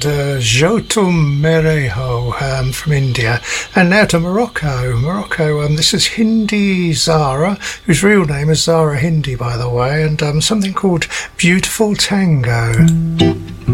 Jotum Mereho from India, and now to Morocco. This is Hindi Zara, whose real name is Zara Hindi, by the way, and something called Beautiful Tango.